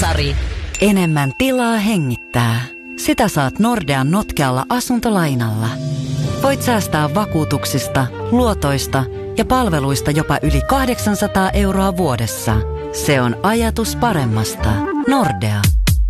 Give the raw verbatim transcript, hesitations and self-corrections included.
Vuokosari. Enemmän tilaa hengittää. Sitä saat Nordean notkealla asuntolainalla. Voit säästää vakuutuksista, luotoista ja palveluista jopa yli kahdeksansataa euroa vuodessa. Se on ajatus paremmasta. Nordea.